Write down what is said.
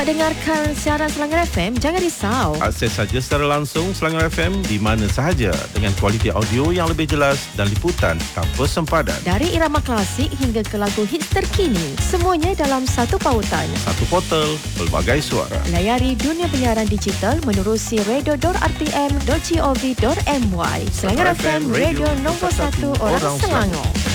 nak dengarkan siaran Selangor FM, jangan risau. Akses saja secara langsung Selangor FM di mana sahaja dengan kualiti audio yang lebih jelas dan liputan tanpa sempadan. Dari irama klasik hingga ke lagu hits terkini, semuanya dalam satu pautan. Satu portal, pelbagai suara. Layari dunia penyiaran digital menerusi radio.rtm.gov.my. Selangor FM, radio nombor 1 orang Selangor.